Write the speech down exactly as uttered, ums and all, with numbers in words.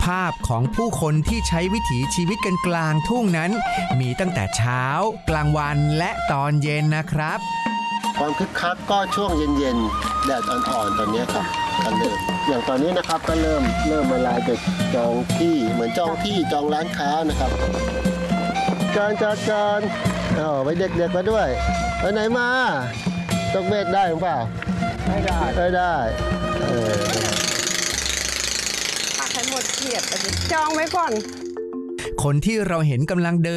ภาพของผู้คนที่ใช้วิถีชีวิตกันกลางทุ่งนั้นมีตั้งแต่เช้ากลางวันและตอนเย็นนะครับความคึกคักก็ช่วงเย็นๆแดดอ่อนๆตอนนี้ครับก็เริ่มอย่างตอนนี้นะครับก็เริ่มเริ่มมาลายเด็กจองที่เหมือนจองที่จองร้านค้านะครับการจัดการเอาไว้เด็กๆมาด้วยไปไหนมาตกเบ็ดได้หรือเปล่าไม่ได้ไม่ได้เออปักให้หมดเขียดจองไว้ก่อนคนที่เราเห็นกำลังเดิน